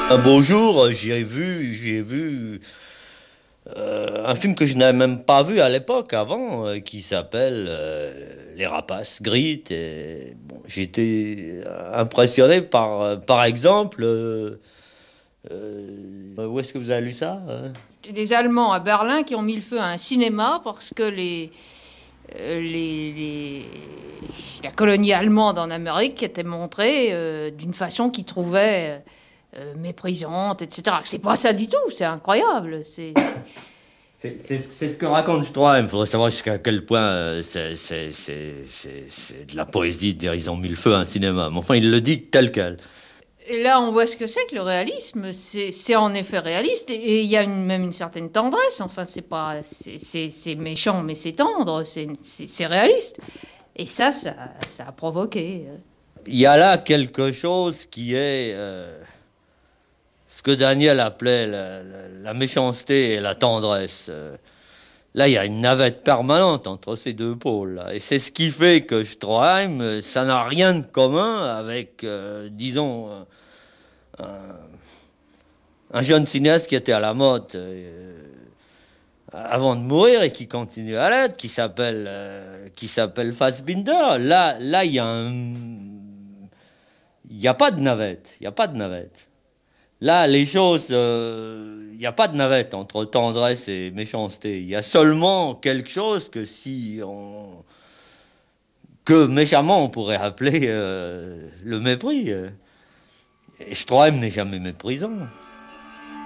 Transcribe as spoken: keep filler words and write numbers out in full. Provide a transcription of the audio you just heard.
Un beau jour, j'ai vu, j'ai vu euh, un film que je n'avais même pas vu à l'époque avant, euh, qui s'appelle euh, Les Rapaces Gris. Et, bon, j'étais impressionné par, euh, par exemple, euh, euh, où est-ce que vous avez lu ça? euh Des Allemands à Berlin qui ont mis le feu à un cinéma parce que les, euh, les, les- la colonie allemande en Amérique était montrée euh, d'une façon qu'ils trouvaient euh, méprisante, et cetera. C'est pas ça du tout, c'est incroyable. C'est, C'est c'est- c'est ce que raconte Stroheim. Il faudrait savoir jusqu'à quel point euh, c'est c'est- c'est- c'est- c'est de la poésie de dire ils ont mis le feu à un cinéma. Mais enfin, il le dit tel quel. Et là, on voit ce que c'est que le réalisme. C'est c'est en effet réaliste et il y a une, même une certaine tendresse. Enfin, c'est pas, c'est c'est- c'est méchant, mais c'est tendre, c'est c'est- c'est réaliste. Et ça, ça, ça a provoqué. euh, Il y a là quelque chose qui est euh, ce que Daniel appelait la, la- la méchanceté et la tendresse. Euh, Là, il y a une navette permanente entre ces deux pôles-là. Et c'est ce qui fait que Stroheim, euh, ça n'a rien de commun avec, euh, disons, un, un jeune cinéaste qui était à la mode euh, avant de mourir et qui continue à l'être, qui s'appelle euh, qui s'appelle Fassbinder. Là, là, il y a un, il n'y a pas de navette. Il n'y a pas de navette. Là, les choses, euh, il n'y a pas de navette entre tendresse et méchanceté. Il y a seulement quelque chose que si on, que méchamment on pourrait appeler euh, le mépris. Et Stroheim n'est jamais méprisant.